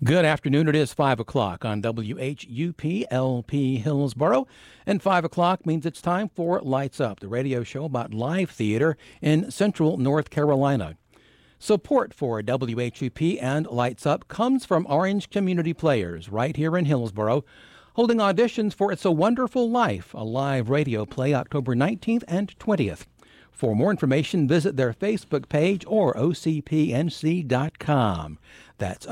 Good afternoon. It is 5 o'clock on WHUP LP Hillsboro. And 5 o'clock means it's time for Lights Up, the radio show about live theater in Central North Carolina. Support for WHUP and Lights Up comes from Orange Community Players right here in Hillsboro, holding auditions for It's a Wonderful Life, a live radio play October 19th and 20th. For more information, visit their Facebook page or ocpnc.com. That's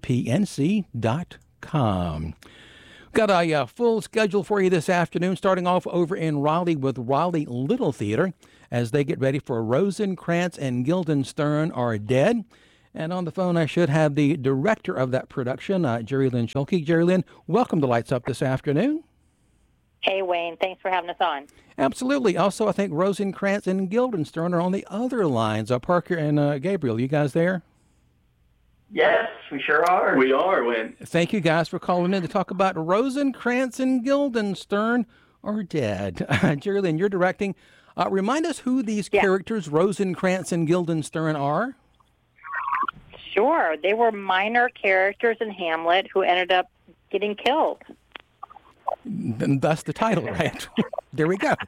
ocpnc.com. Got a full schedule for you this afternoon, starting off over in Raleigh with Raleigh Little Theater as they get ready for Rosencrantz and Guildenstern Are Dead. And on the phone, I should have the director of that production, Jerry Lynn Schulke. Jerry Lynn, welcome to Lights Up this afternoon. Hey, Wayne. Thanks for having us on. Absolutely. Also, I think Rosencrantz and Guildenstern are on the other lines. Parker and Gabriel, you guys there? Yes, we sure are. We are, Wayne. Thank you guys for calling in to talk about Rosencrantz and Guildenstern Are Dead. Jerry Lynn, you're directing. Remind us who these characters, Rosencrantz and Guildenstern, are. Sure. They were minor characters in Hamlet who ended up getting killed. And thus the title, right? There we go.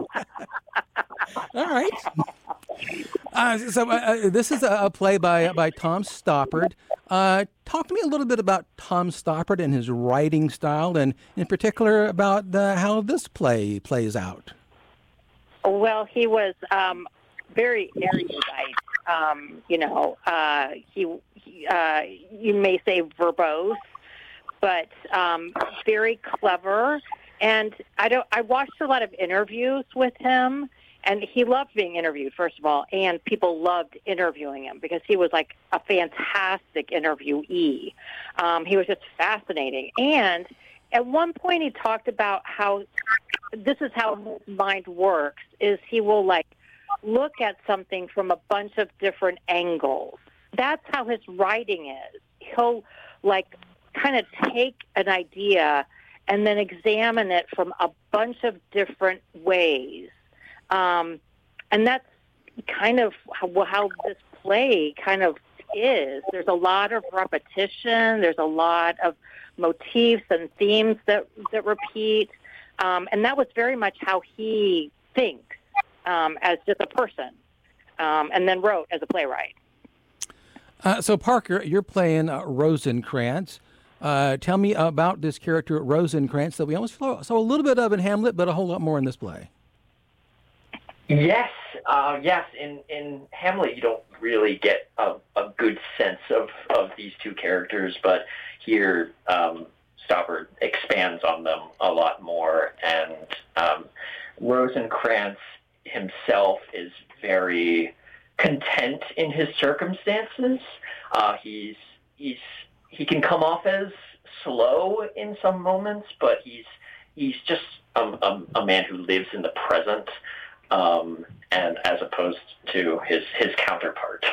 All right. So this is a play by Tom Stoppard. Talk to me a little bit about Tom Stoppard and his writing style, and in particular about how this play plays out. Well, he was very erudite. You may say verbose, but very clever. And I watched a lot of interviews with him, and he loved being interviewed, first of all, and people loved interviewing him because he was like a fantastic interviewee. He was just fascinating. And at one point he talked about how this is how his mind works, is he will like look at something from a bunch of different angles. That's how his writing is. He'll like kind of take an idea and then examine it from a bunch of different ways. And that's kind of how this play kind of is. There's a lot of repetition. There's a lot of motifs and themes that repeat. And that was very much how he thinks as just a person, and then wrote as a playwright. So, Parker, you're playing Rosencrantz. Tell me about this character, Rosencrantz, that we almost saw a little bit of in Hamlet, but a whole lot more in this play. Yes. In Hamlet, you don't really get a good sense of these two characters, but here Stoppard expands on them a lot more. And Rosencrantz himself is very content in his circumstances. He can come off as slow in some moments, but he's just a man who lives in the present, and as opposed to his counterpart.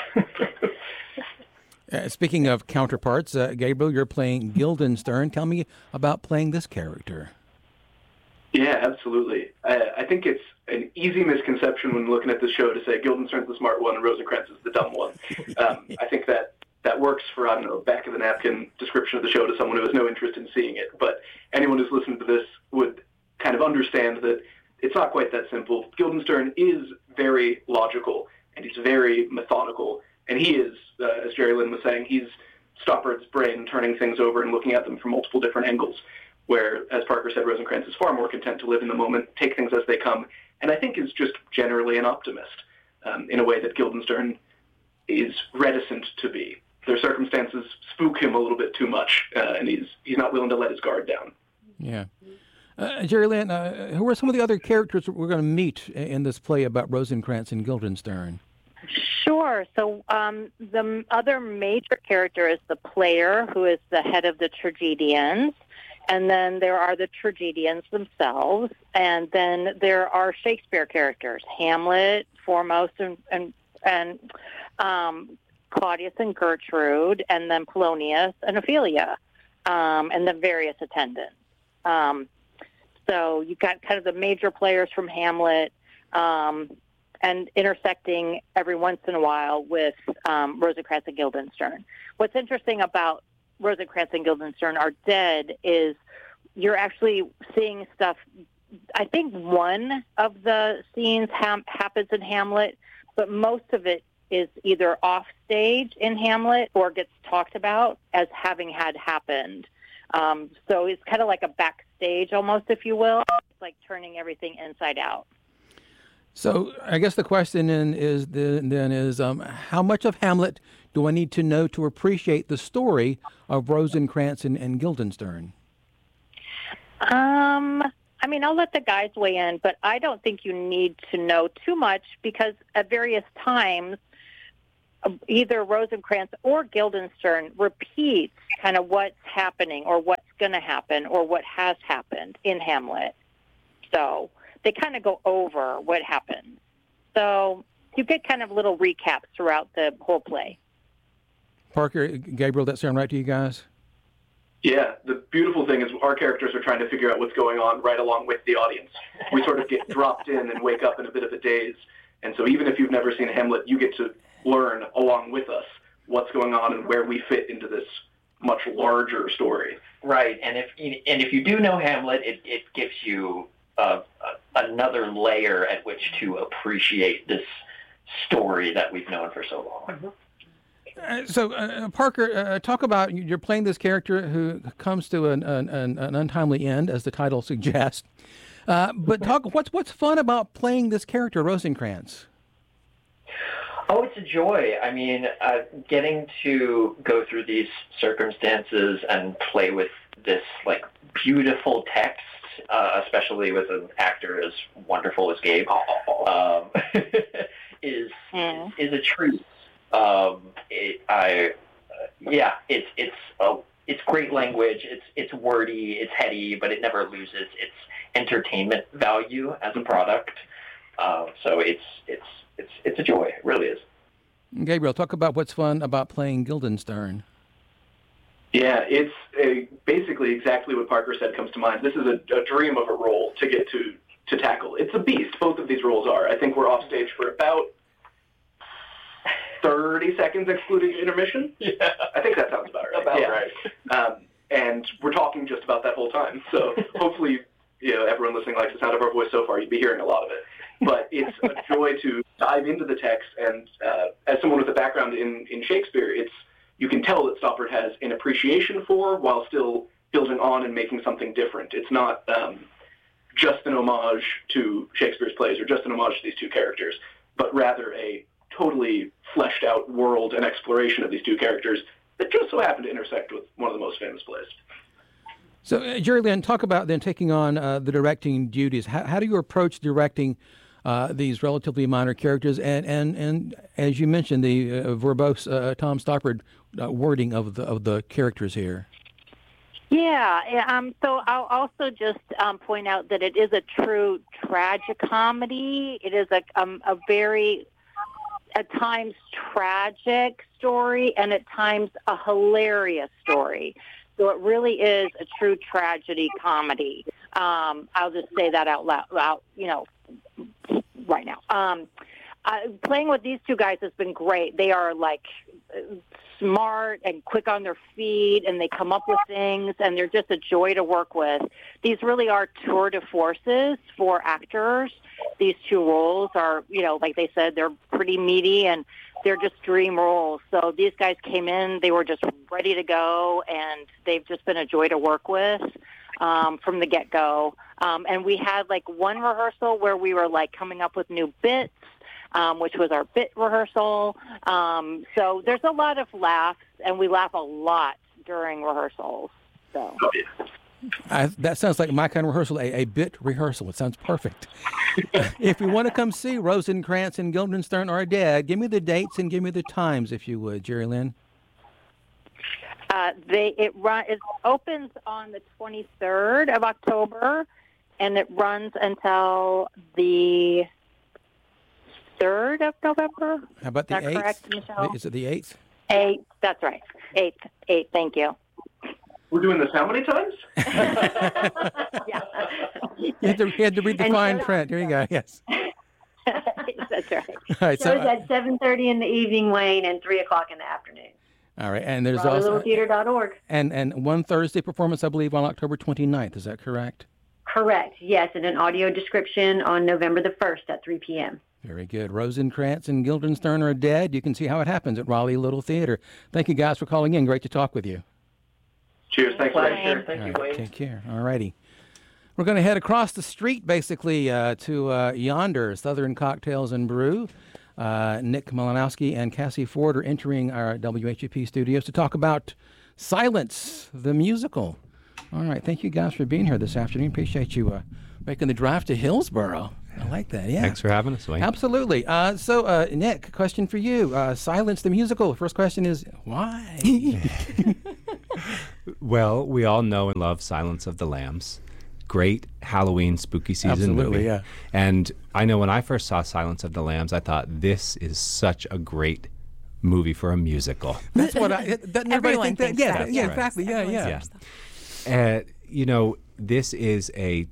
Speaking of counterparts, Gabriel, you're playing Guildenstern. Tell me about playing this character. Yeah, absolutely. I think it's an easy misconception when looking at this show to say Guildenstern's the smart one and Rosencrantz is the dumb one. I think that works for, back of the napkin description of the show to someone who has no interest in seeing it. But anyone who's listening to this would kind of understand that it's not quite that simple. Guildenstern is very logical, and he's very methodical. And he is, as Jerry Lynn was saying, he's Stoppard's brain turning things over and looking at them from multiple different angles, where, as Parker said, Rosencrantz is far more content to live in the moment, take things as they come, and I think is just generally an optimist in a way that Guildenstern is reticent to be. Their circumstances spook him a little bit too much, and he's not willing to let his guard down. Yeah. Jerry Lynn, who are some of the other characters we're going to meet in this play about Rosencrantz and Guildenstern? Sure. So the other major character is the player, who is the head of the tragedians. And then there are the tragedians themselves. And then there are Shakespeare characters, Hamlet foremost, and Claudius and Gertrude, and then Polonius and Ophelia, and the various attendants. So you've got kind of the major players from Hamlet, and intersecting every once in a while with Rosencrantz and Guildenstern. What's interesting about Rosencrantz and Guildenstern are dead is you're actually seeing stuff. I think one of the scenes happens in Hamlet, but most of it is either off stage in Hamlet or gets talked about as having had happened. So it's kind of like a backstage almost, if you will. It's like turning everything inside out. So I guess the question is how much of Hamlet do I need to know to appreciate the story of Rosencrantz and Guildenstern? I mean, I'll let the guys weigh in, but I don't think you need to know too much because at various times, either Rosencrantz or Guildenstern repeats kind of what's happening or what's going to happen or what has happened in Hamlet. So they kind of go over what happened. So you get kind of little recaps throughout the whole play. Parker, Gabriel, that sound right to you guys? Yeah, the beautiful thing is our characters are trying to figure out what's going on right along with the audience. We sort of get dropped in and wake up in a bit of a daze. And so even if you've never seen Hamlet, you get to learn along with us what's going on and where we fit into this much larger story. Right, and if you do know Hamlet, it gives you another layer at which to appreciate this story that we've known for so long. Mm-hmm. So, Parker, talk about you're playing this character who comes to an untimely end, as the title suggests. But talk what's fun about playing this character, Rosencrantz? Oh, it's a joy. I mean, getting to go through these circumstances and play with this like beautiful text, especially with an actor as wonderful as Gabe, is a treat. It's great language. It's wordy. It's heady, but it never loses its entertainment value as a product. So it's a joy. It really is. Gabriel, talk about what's fun about playing Guildenstern. Yeah, it's basically exactly what Parker said comes to mind. This is a dream of a role to get to tackle. It's a beast. Both of these roles are. I think we're off stage for about 30 seconds, excluding intermission. Yeah. I think that sounds about right. Right. And we're talking just about that whole time. So hopefully, everyone listening likes the sound of our voice so far. You'd be hearing a lot of it. But it's a joy to dive into the text. And as someone with a background in Shakespeare, you can tell that Stoppard has an appreciation for while still building on and making something different. It's not just an homage to Shakespeare's plays or just an homage to these two characters, but rather a totally fleshed out world and exploration of these two characters that just so happen to intersect with one of the most famous plays. So, Jerry Lynn, talk about then taking on the directing duties. How do you approach directing these relatively minor characters and as you mentioned, the verbose Tom Stoppard wording of the characters here? Yeah, so I'll also just point out that it is a true tragicomedy. It is a very, at times, tragic story and at times a hilarious story. So it really is a true tragedy comedy. I'll just say that out loud, right now. Playing with these two guys has been great. They are like smart and quick on their feet, and they come up with things, and they're just a joy to work with. These really are tour de forces for actors. These two roles are, like they said, they're pretty meaty, and they're just dream roles. So these guys came in, they were just ready to go, and they've just been a joy to work with from the get-go. And we had like one rehearsal where we were like coming up with new bits, which was our bit rehearsal. So there's a lot of laughs, and we laugh a lot during rehearsals. So. That sounds like my kind of rehearsal, a bit rehearsal. It sounds perfect. If you want to come see Rosencrantz and Guildenstern Are Dead, give me the dates and give me the times, if you would, Jerry Lynn. It opens on the 23rd of October, and it runs until the 3rd of November. How about the 8th? Correct, Michelle? Is it the 8th? 8th, that's right. 8th, thank you. We're doing this how many times? Yeah. You had to read the fine print. Here you go. Yes. That's right. All right. Shows at 7:30 in the evening, Wayne, and 3:00 in the afternoon. All right, and there's also RaleighLittleTheater.org. and one Thursday performance, I believe, on October 29th. Is that correct? Correct. Yes, and an audio description on November the 1st at 3 p.m. Very good. Rosencrantz and Guildenstern are dead. You can see how it happens at Raleigh Little Theater. Thank you guys for calling in. Great to talk with you. Cheers. Thanks, Wayne. Pleasure. Thank you, All right, Wayne. take care. All righty. We're going to head across the street, basically, to Yonder, Southern Cocktails and Brew. Nick Malinowski and Cassie Ford are entering our WHUP studios to talk about Silence, the musical. All right. Thank you guys for being here this afternoon. Appreciate you making the drive to Hillsborough. I like that, yeah. Thanks for having us, Wayne. Absolutely. So, Nick, question for you. Silence, the musical. First question is, why? Well, we all know and love Silence of the Lambs. Great Halloween spooky season Absolutely, movie. yeah. And I know when I first saw Silence of the Lambs, I thought this is such a great movie for a musical. That's what I... Doesn't everybody Everyone think that? thinks Yeah, that, yeah, yes. exactly. Yeah, Everyone yeah. thinks that. You know, this is a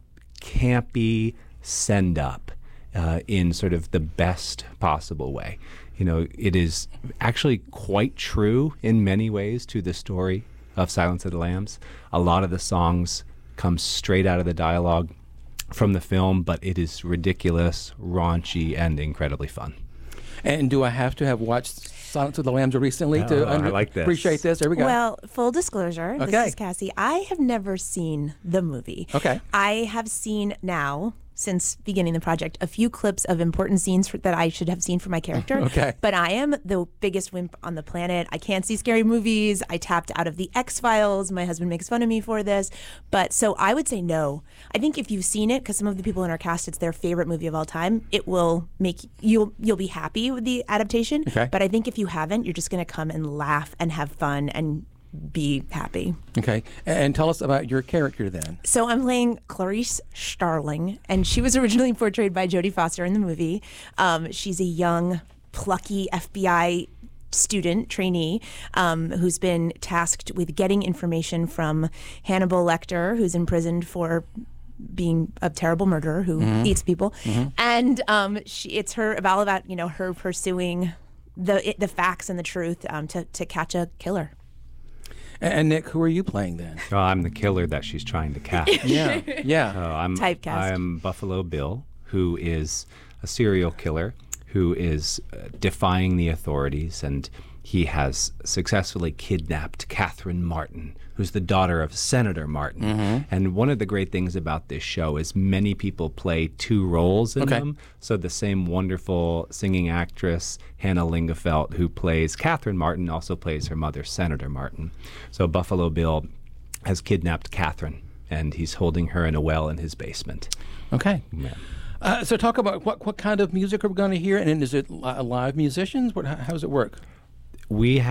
campy send-up in sort of the best possible way. You know, it is actually quite true in many ways to the story of Silence of the Lambs. A lot of the songs come straight out of the dialogue from the film, but it is ridiculous, raunchy, and incredibly fun. And do I have to have watched Silence of the Lambs recently to I like this. appreciate this? There we go. Well, full disclosure, Okay. this is Cassie. I have never seen the movie. Okay. I have seen now, since beginning the project, a few clips of important scenes that I should have seen for my character. Okay. But I am the biggest wimp on the planet. I can't see scary movies. I tapped out of the X-Files. My husband makes fun of me for this. But so I would say no. I think if you've seen it, because some of the people in our cast, it's their favorite movie of all time, it will make you'll be happy with the adaptation. Okay. But I think if you haven't, you're just going to come and laugh and have fun and be happy. Okay. And tell us about your character then. So I'm playing Clarice Starling, and she was originally portrayed by Jodie Foster in the movie. She's a young, plucky FBI student, trainee, who's been tasked with getting information from Hannibal Lecter, who's imprisoned for being a terrible murderer who eats people. And it's all about her pursuing the facts and the truth to catch a killer. And Nick, who are you playing then? Well, I'm the killer that she's trying to catch. Yeah. Yeah. I'm Typecast. I'm Buffalo Bill, who is a serial killer who is defying the authorities, and he has successfully kidnapped Catherine Martin, who's the daughter of Senator Martin. And one of the great things about this show is many people play two roles in them. So the same wonderful singing actress, Hannah Lingefelt, who plays Catherine Martin, also plays her mother, Senator Martin. So Buffalo Bill has kidnapped Catherine, and he's holding her in a well in his basement. Okay. Yeah. So talk about what kind of music are we going to hear, and is it live musicians? How does it work? We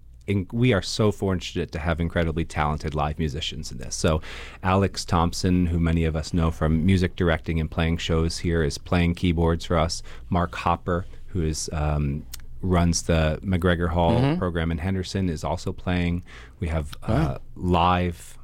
are so fortunate to have incredibly talented live musicians in this. So Alex Thompson, who many of us know from music directing and playing shows here, is playing keyboards for us. Mark Hopper, who runs the McGregor Hall program in Henderson, is also playing. We have live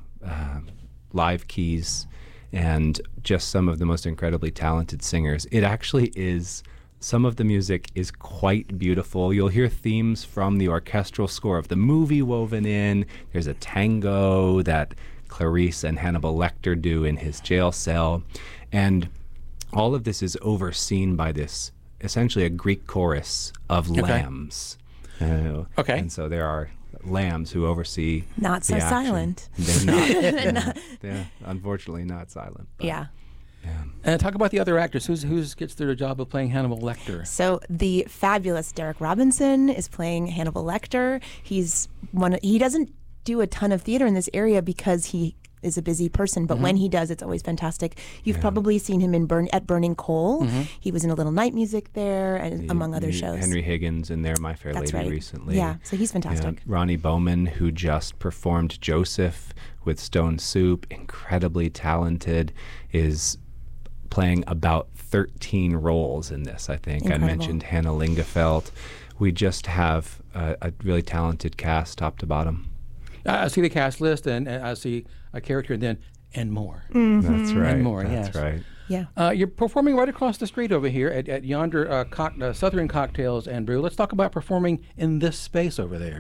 keys and just some of the most incredibly talented singers. It actually is... Some of the music is quite beautiful. You'll hear themes from the orchestral score of the movie woven in. There's a tango that Clarice and Hannibal Lecter do in his jail cell. And all of this is overseen by this, essentially a Greek chorus of lambs. Okay. And so there are lambs who oversee Not so the action. silent. They're not. They're unfortunately not silent. But Yeah. And talk about the other actors. Who's gets their job of playing Hannibal Lecter? So the fabulous Derek Robinson is playing Hannibal Lecter. He doesn't do a ton of theater in this area because he is a busy person, but when he does, it's always fantastic. You've probably seen him at Burning Coal. He was in A Little Night Music there, and among other shows. Henry Higgins in there, My Fair That's Lady right. recently. Yeah, so he's fantastic. Yeah, Ronnie Bowman, who just performed Joseph with Stone Soup, incredibly talented, is playing about 13 roles in this, I think. Incredible. I mentioned Hannah Lingefelt. We just have a really talented cast top to bottom. I see the cast list, and I see a character, and then and more. That's right. And more, That's yes. right. Yeah. You're performing right across the street over here at Yonder Southern Cocktails and Brew. Let's talk about performing in this space over there.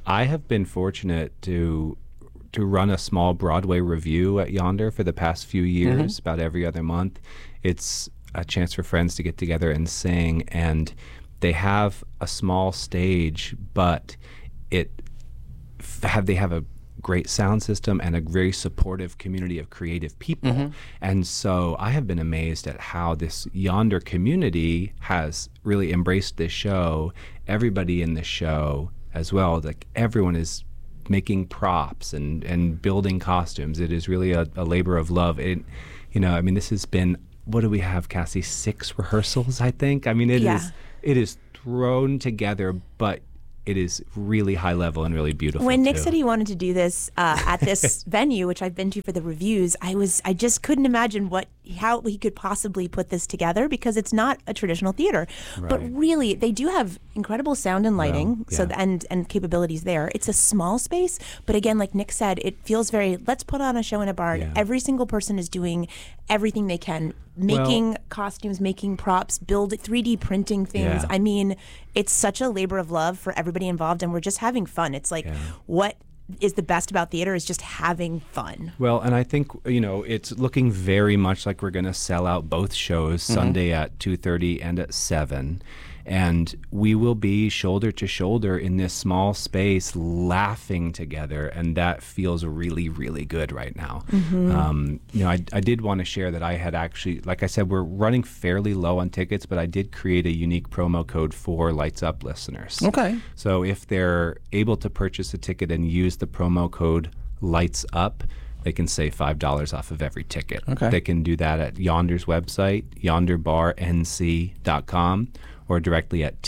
I have been fortunate to run a small Broadway review at Yonder for the past few years, about every other month. It's a chance for friends to get together and sing, and they have a small stage, but they have a great sound system and a very supportive community of creative people. And so I have been amazed at how this Yonder community has really embraced this show. Everybody in the show as well, like everyone is making props and building costumes. It is really a labor of love. This has been, what do we have, Cassie? 6 rehearsals, I think. I mean, it is thrown together, but it is really high level and really beautiful. When Nick said he wanted to do this at this venue, which I've been to for the reviews, I just couldn't imagine how he could possibly put this together, because it's not a traditional theater. Right. But really, they do have incredible sound and lighting, Well, yeah. and capabilities there. It's a small space, but again, like Nick said, it feels very, let's put on a show in a barn. Yeah. Every single person is doing everything they can, making costumes, making props, 3D printing things. Yeah. I mean, it's such a labor of love for everybody involved, and we're just having fun. It's like, what is the best about theater is just having fun. Well, and I think, it's looking very much like we're going to sell out both shows, Sunday at 2:30 and at 7. And we will be shoulder to shoulder in this small space laughing together. And that feels really, really good right now. I did want to share that I had actually, like I said, we're running fairly low on tickets, but I did create a unique promo code for Lights Up listeners. Okay. So if they're able to purchase a ticket and use the promo code Lights Up, they can save $5 off of every ticket. Okay. They can do that at Yonder's website, yonderbarnc.com, or directly at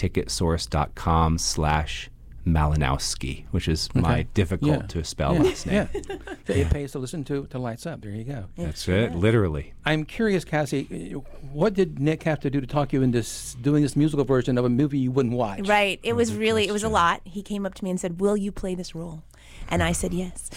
ticketsource.com/Malinowski, which is my difficult to spell last name. It pays to listen to Lights Up. There you go. That's it, literally. I'm curious, Cassie, what did Nick have to do to talk you into doing this musical version of a movie you wouldn't watch? Right. It was a lot. He came up to me and said, "Will you play this role?" And I said yes.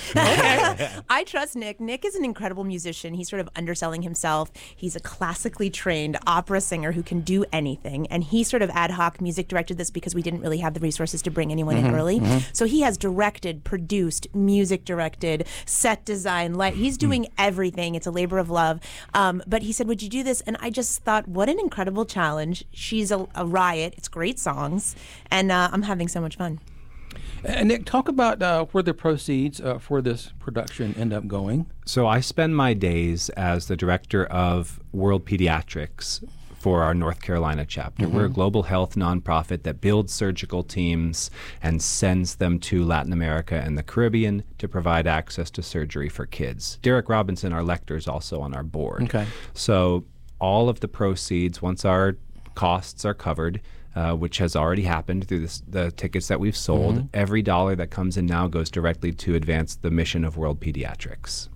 I trust Nick. Nick is an incredible musician. He's sort of underselling himself. He's a classically trained opera singer who can do anything. And he sort of ad hoc music directed this because we didn't really have the resources to bring anyone in early. So he has directed, produced, music directed, set design, he's doing everything. It's a labor of love. But he said, "Would you do this?" And I just thought, what an incredible challenge. She's a riot. It's great songs. And I'm having so much fun. Nick, talk about where the proceeds for this production end up going. So I spend my days as the director of World Pediatrics for our North Carolina chapter. We're a global health nonprofit that builds surgical teams and sends them to Latin America and the Caribbean to provide access to surgery for kids. Derek Robinson, our lector, is also on our board. Okay. So all of the proceeds, once our costs are covered, which has already happened through the tickets that we've sold, every dollar that comes in now goes directly to advance the mission of World Pediatrics.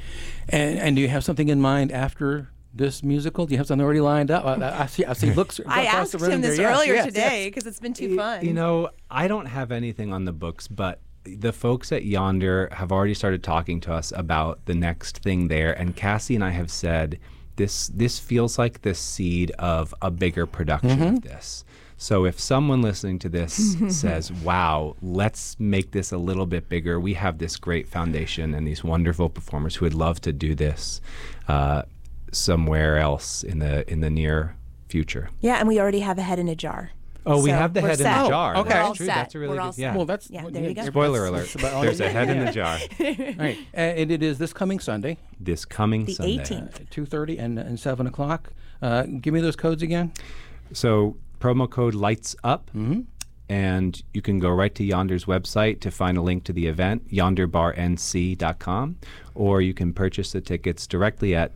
And do you have something in mind after this musical? Do you have something already lined up? I see looks I across asked the room him this there. earlier today because it's been too fun. I don't have anything on the books, but the folks at Yonder have already started talking to us about the next thing there. And Cassie and I have said, this feels like the seed of a bigger production of this. So if someone listening to this says, wow, let's make this a little bit bigger, we have this great foundation and these wonderful performers who would love to do this somewhere else in the near future. Yeah, and we already have a head in a jar. Oh, we So have the we're head set. in the jar. Okay. That's We're all true. set. That's a really We're all good. set. Yeah. Well, that's Yeah, there you go. Spoiler alert. about all There's you a head need. in the jar. Right. And it is this coming Sunday, This coming The Sunday. 18th. 2:30 and 7 o'clock. Give me those codes again. So promo code Lights Up. And you can go right to Yonder's website to find a link to the event, yonderbarnc.com, or you can purchase the tickets directly at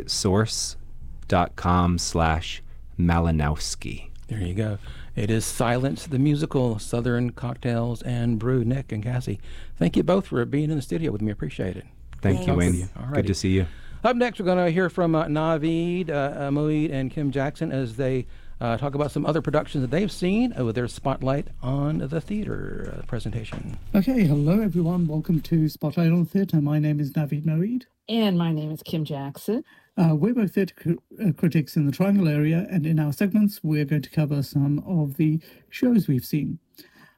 ticketsource.com/Malinowski. There you go. It is Silence the Musical, Southern Cocktails and Brew. Nick and Cassie, thank you both for being in the studio with me. Appreciate it. Thank you, Wayne. All righty. Good to see you. Up next, we're going to hear from Naveed, Moeed, and Kim Jackson as they talk about some other productions that they've seen with their spotlight on the theater presentation. Okay, hello everyone. Welcome to Spotlight on Theatre. My name is Naveed Moeed. And my name is Kim Jackson. We're both theatre critics in the Triangle area, and in our segments, we're going to cover some of the shows we've seen.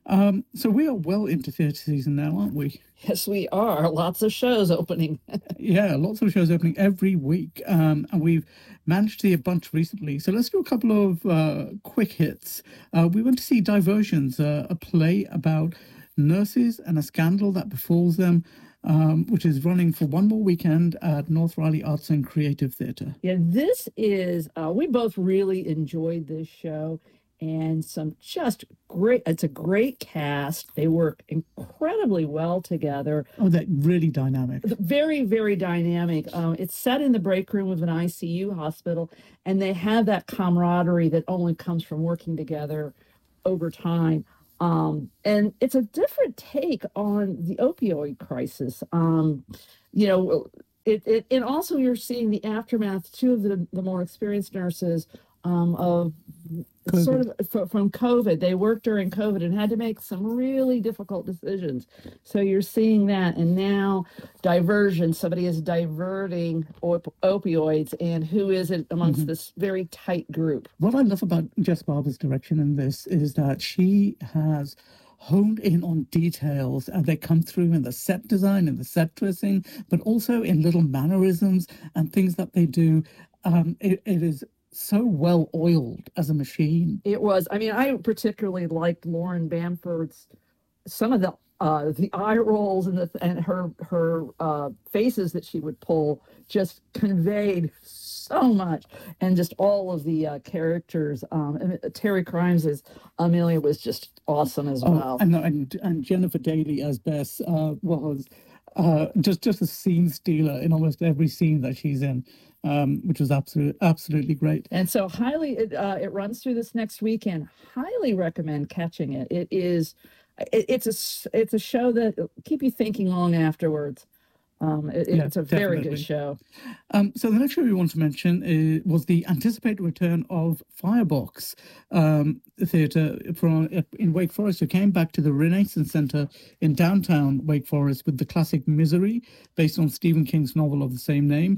So we are well into theatre season now, aren't we? Yes, we are. Lots of shows opening. Yeah, lots of shows opening every week, and we've managed to see a bunch recently. So let's do a couple of quick hits. We went to see Diversions, a play about nurses and a scandal that befalls them, which is running for one more weekend at North Riley Arts and Creative Theatre. Yeah, this is, we both really enjoyed this show, and some just great, it's a great cast. They work incredibly well together. Oh, they're really dynamic. Very, very dynamic. It's set in the break room of an ICU hospital, and they have that camaraderie that only comes from working together over time. And it's a different take on the opioid crisis. You know, and also you're seeing the aftermath, two of the more experienced nurses of COVID. Sort of from COVID. They worked during COVID and had to make some really difficult decisions. So you're seeing that, and now diversion. Somebody is diverting opioids, and who is it amongst this very tight group? What I love about Jess Barber's direction in this is that she has honed in on details, and they come through in the set design and the set dressing, but also in little mannerisms and things that they do. It is so well oiled as a machine. It was. I mean, I particularly liked Lauren Bamford's some of the eye rolls and her faces that she would pull just conveyed so much, and just all of the characters. And Terry Crimes as Amelia was just awesome as well. And Jennifer Daly as Bess was just a scene stealer in almost every scene that she's in. Which was absolutely great. And so it runs through this next weekend. Highly recommend catching it. It's a show that keep you thinking long afterwards. It's a very good show. So the next show we want to mention was the anticipated return of Firebox Theatre in Wake Forest, who came back to the Renaissance Centre in downtown Wake Forest with the classic Misery, based on Stephen King's novel of the same name.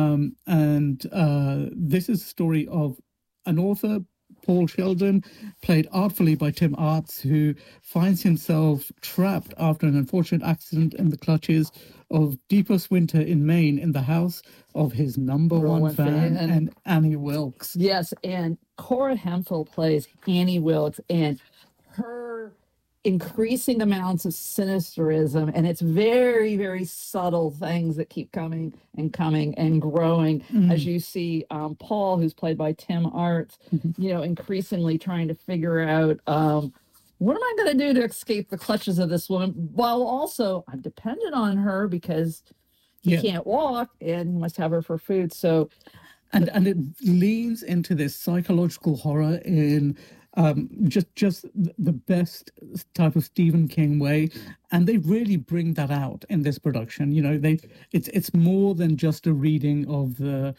This is a story of an author, Paul Sheldon, played artfully by Tim Arts, who finds himself trapped after an unfortunate accident in the clutches of deepest winter in Maine, in the house of his number one fan, and Annie Wilkes. Yes, and Cora Hemphill plays Annie Wilkes, and her increasing amounts of sinisterism, and it's very, very subtle things that keep coming and growing as you see Paul, who's played by Tim Arts, increasingly trying to figure out what am I going to do to escape the clutches of this woman, while also I'm dependent on her because he can't walk and must have her for food. So and it leans into this psychological horror in just the best type of Stephen King way, and they really bring that out in this production. It's more than just a reading of the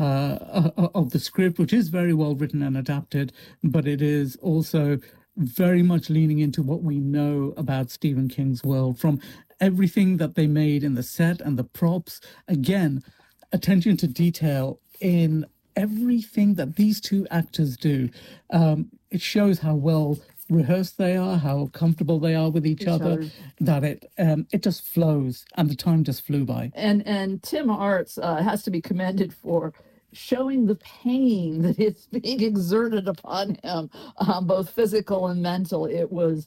script, which is very well written and adapted, but it is also very much leaning into what we know about Stephen King's world, from everything that they made in the set and the props. Again, attention to detail in everything that these two actors do. It shows how well rehearsed they are, how comfortable they are with each other, that it just flows, and the time just flew by. And Tim Arts has to be commended for showing the pain that is being exerted upon him, both physical and mental. It was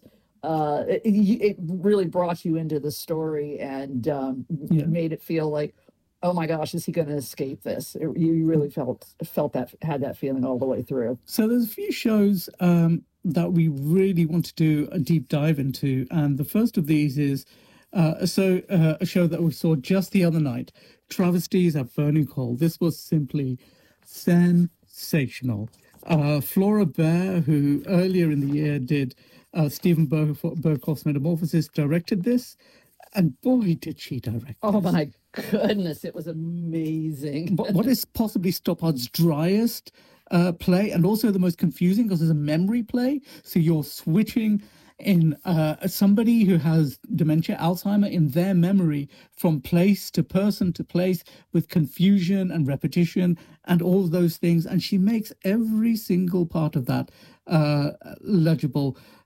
it really brought you into the story and made it feel like, oh my gosh, is he going to escape this? You really felt that, had that feeling all the way through. So there's a few shows that we really want to do a deep dive into, and the first of these is a show that we saw just the other night, Travesties at Burning Coal. This was simply sensational. Flora Bear, who earlier in the year did Stephen Burkhoff's Metamorphosis, directed this, and boy, did she direct this. Oh my goodness, it was amazing. What is possibly Stoppard's driest play, and also the most confusing, because it's a memory play, so you're switching in somebody who has dementia, Alzheimer, in their memory from place to person to place, with confusion and repetition and all those things, and she makes every single part of that legible.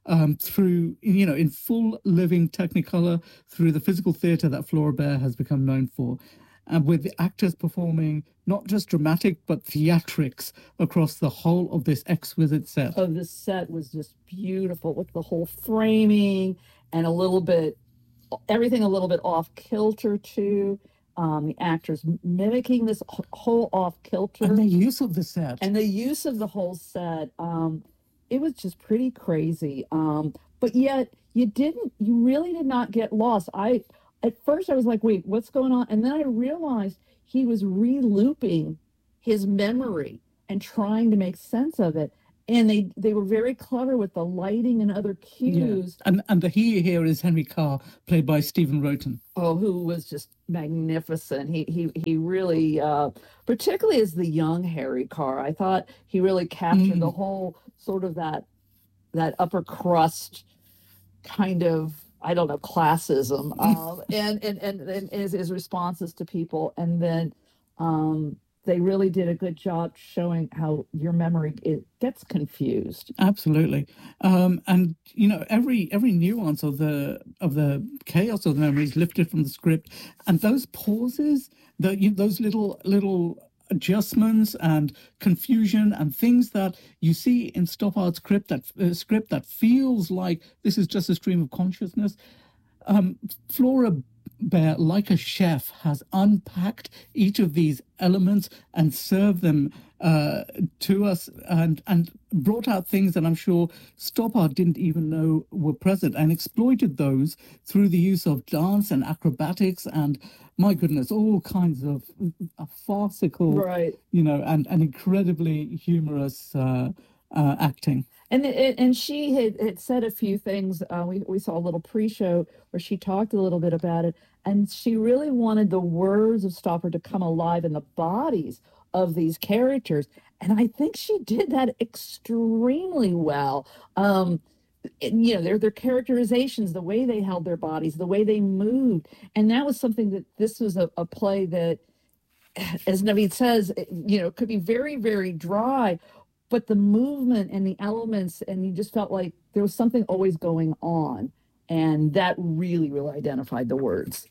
through, in full living Technicolor, through the physical theatre that Flora Bear has become known for. And with the actors performing not just dramatic, but theatrics across the whole of this exquisite set. Oh, this set was just beautiful with the whole framing and everything a little bit off kilter too. The actors mimicking this whole off kilter. And the use of the set. And the use of the whole set. It was just pretty crazy. But yet you really did not get lost. At first I was like, wait, what's going on? And then I realized he was re-looping his memory and trying to make sense of it. And they were very clever with the lighting and other cues. Yeah. And the he here is Henry Carr, played by Stephen Roten. Oh, who was just magnificent. He really, particularly as the young Harry Carr, I thought he really captured the whole sort of that upper crust kind of, I don't know, classism, and his responses to people. And then they really did a good job showing how your memory gets confused. Absolutely, and every nuance of the chaos of the memory is lifted from the script, and those pauses, those little adjustments and confusion and things that you see in Stoppard's script that feels like this is just a stream of consciousness. Flora Bear, like a chef, has unpacked each of these elements and served them to us and brought out things that I'm sure Stoppard didn't even know were present, and exploited those through the use of dance and acrobatics and, my goodness, all kinds of farcical, right, and incredibly humorous acting. And she had said a few things. We saw a little pre-show where she talked a little bit about it, and she really wanted the words of Stoppard to come alive in the bodies of these characters, and I think she did that extremely well. Their characterizations, the way they held their bodies, the way they moved, and that was something that this was a play that, as Navid says, could be very, very dry, but the movement and the elements, and you just felt like there was something always going on, and that really, really identified the words.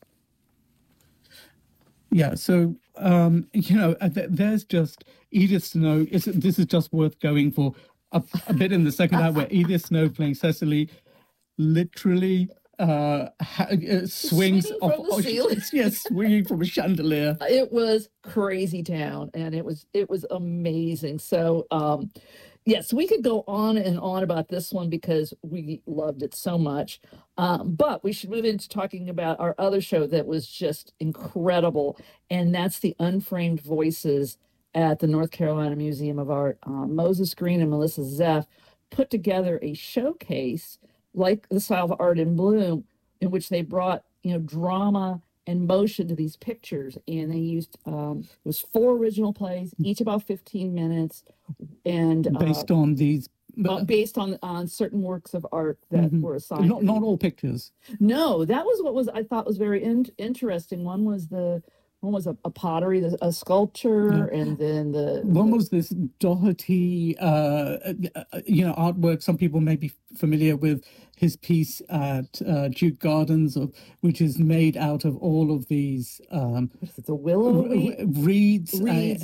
Yeah, so there's just Edith Snow. This is just worth going for a bit in the second act, where Edith Snow playing Cecily literally swings from the ceiling. Yes, swinging from a chandelier. It was crazy town, and it was amazing. So yes, we could go on and on about this one because we loved it so much. But we should move into talking about our other show that was just incredible, and that's the Unframed Voices at the North Carolina Museum of Art. Moses Green and Melissa Zeff put together a showcase like the style of Art in Bloom, in which they brought drama and motion to these pictures, and they used it was 4 original plays, each about 15 minutes, and based on these. Based on certain works of art that were assigned. Not all pictures. No, that was I thought was very interesting. One was a pottery, a sculpture, and then one was this Doherty, artwork. Some people may be familiar with his piece at Duke Gardens, which is made out of all of these. It's a willow reeds,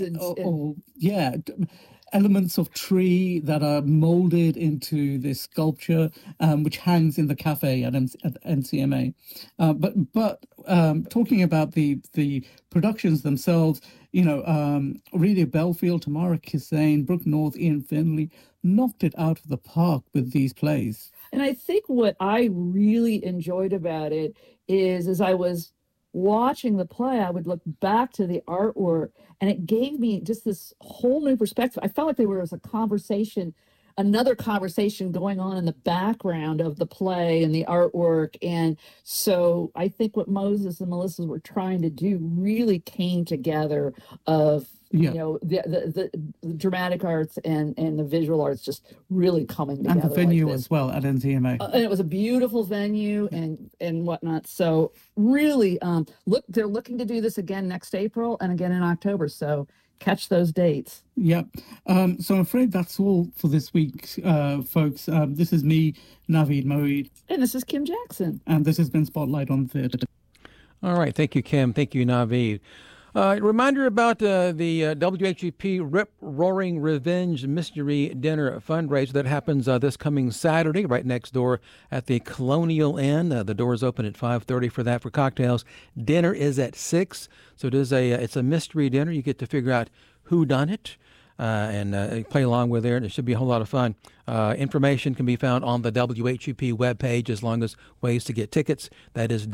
elements of tree that are molded into this sculpture, which hangs in the cafe at NCMA. But talking about the productions themselves, Aurelia Belfield, Tamara Kissane, Brooke North, Ian Finley knocked it out of the park with these plays. And I think what I really enjoyed about it is, as I was watching the play, I would look back to the artwork, and it gave me just this whole new perspective. I felt like there was another conversation going on in the background of the play and the artwork. And so I think what Moses and Melissa were trying to do really came together of the dramatic arts and the visual arts just really coming together. And the venue as well at NCMA. And it was a beautiful venue and whatnot. So really, they're looking to do this again next April and again in October. So catch those dates. Yep. So I'm afraid that's all for this week, folks. This is me, Naveed Moeed. And this is Kim Jackson. And this has been Spotlight on Theatre. All right. Thank you, Kim. Thank you, Naveed. Reminder about the WHUP Rip Roaring Revenge Mystery Dinner fundraiser that happens this coming Saturday right next door at the Colonial Inn. The doors open at 5:30 for that for cocktails. Dinner is at 6. So it's a mystery dinner. You get to figure out who done it and play along with there. And it should be a whole lot of fun. Information can be found on the WHUP webpage as long as ways to get tickets. That is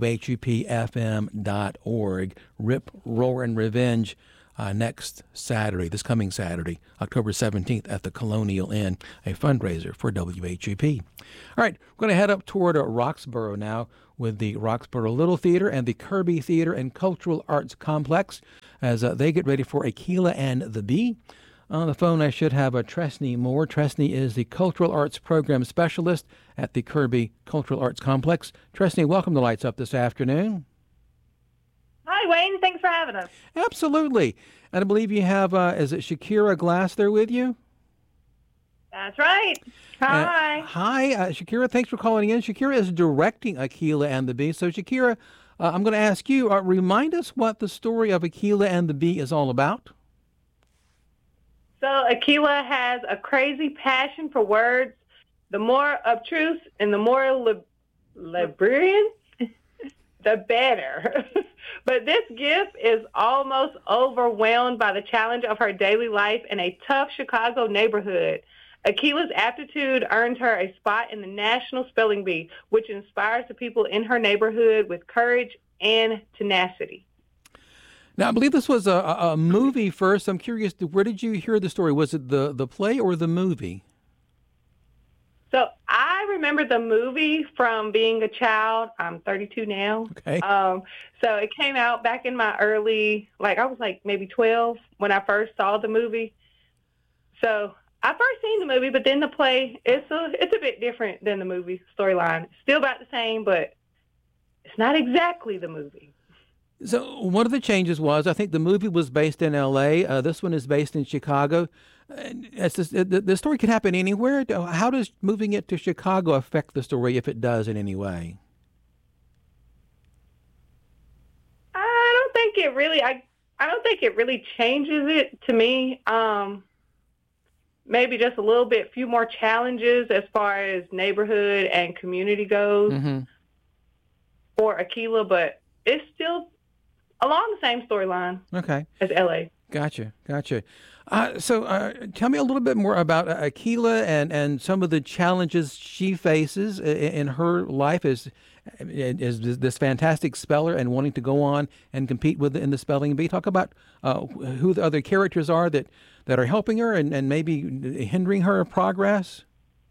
WHUPFM.org. Rip, Roar, and Revenge next Saturday, this coming Saturday, October 17th at the Colonial Inn, a fundraiser for WHUP. All right, we're going to head up toward Roxborough now with the Roxborough Little Theater and the Kirby Theater and Cultural Arts Complex as they get ready for Aquila and the Bee. On the phone, I should have Tresney Moore. Tresney is the Cultural Arts Program Specialist at the Kirby Cultural Arts Complex. Tresney, welcome to Lights Up this afternoon. Hi, Wayne. Thanks for having us. Absolutely. And I believe you have, is it Shakira Glass there with you? That's right. Hi. Hi, Shakira. Thanks for calling in. Shakira is directing Aquila and the Bee. So, Shakira, I'm going to ask you, remind us what the story of Aquila and the Bee is all about. So Aquila has a crazy passion for words. The more obtruse and the more librarian, the better. But this gift is almost overwhelmed by the challenge of her daily life in a tough Chicago neighborhood. Aquila's aptitude earned her a spot in the National Spelling Bee, which inspires the people in her neighborhood with courage and tenacity. Now, I believe this was a movie first. I'm curious, where did you hear the story? Was it the play or the movie? So I remember the movie from being a child. I'm 32 now. Okay. So it came out back in my early, I was maybe 12 when I first saw the movie. So I first seen the movie, but then the play, it's a bit different than the movie storyline. Still about the same, but it's not exactly the movie. So one of the changes was, I think the movie was based in L.A. This one is based in Chicago. The story could happen anywhere. How does moving it to Chicago affect the story, if it does in any way? I don't think it really changes it to me. Maybe just a little bit, few more challenges as far as neighborhood and community goes for Aquila, but it's still along the same storyline as L.A. Gotcha. So tell me a little bit more about Aquila and some of the challenges she faces in her life as this fantastic speller and wanting to go on and compete in the spelling bee. Talk about who the other characters are that are helping her and maybe hindering her progress.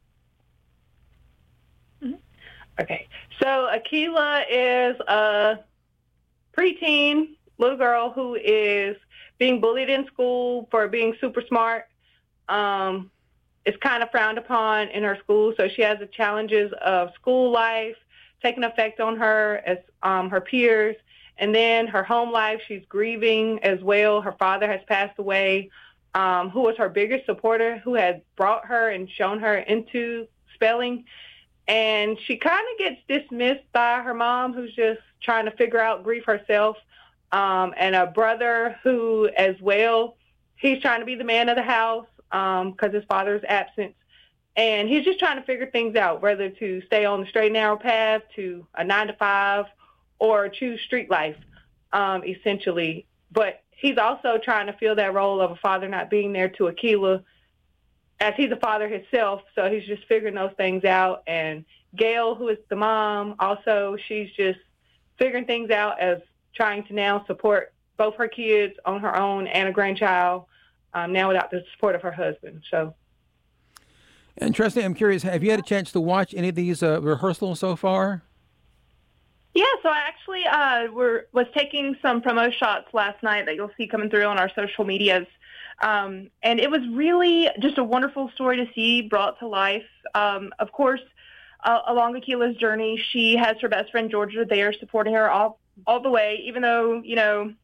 Okay. So Aquila is a preteen little girl who is being bullied in school for being super smart. It's kind of frowned upon in her school, so she has the challenges of school life taking effect on her as her peers. And then her home life, she's grieving as well. Her father has passed away, who was her biggest supporter, who had brought her and shown her into spelling. And she kind of gets dismissed by her mom, who's just trying to figure out grief herself, and a brother who, as well, he's trying to be the man of the house because his father is absent. And he's just trying to figure things out, whether to stay on the straight and narrow path to a 9-to-5 or choose street life, essentially. But he's also trying to fill that role of a father not being there to Aquila, as he's a father himself, so he's just figuring those things out. And Gail, who is the mom, also, she's just figuring things out as trying to now support both her kids on her own and a grandchild, now without the support of her husband. So. Interesting. I'm curious, have you had a chance to watch any of these rehearsals so far? Yeah, so I actually was taking some promo shots last night that you'll see coming through on our social medias. And it was really just a wonderful story to see brought to life. Of course, along Aquila's journey, she has her best friend Georgia there supporting her all the way, even though,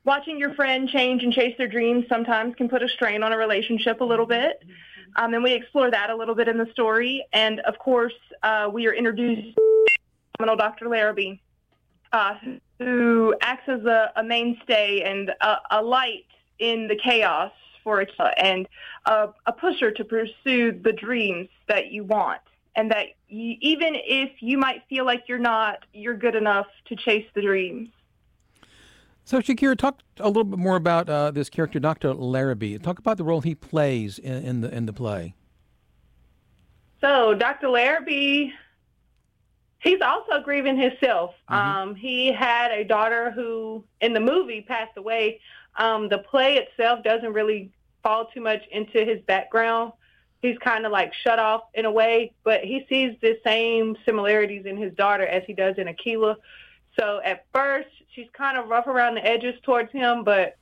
watching your friend change and chase their dreams sometimes can put a strain on a relationship a little bit. And we explore that a little bit in the story. And, of course, we are introduced to Dr. Larrabee, who acts as a mainstay and a light in the chaos for and a pusher to pursue the dreams that you want. And that even if you might feel like you're good enough to chase the dreams. So, Shakira, talk a little bit more about this character, Dr. Larrabee. Talk about the role he plays in the play. So, Dr. Larrabee, he's also grieving himself. He had a daughter who, in the movie, passed away. The play itself doesn't really fall too much into his background. He's kind of like shut off in a way, but he sees the same similarities in his daughter as he does in Akilah. So at first, she's kind of rough around the edges towards him, but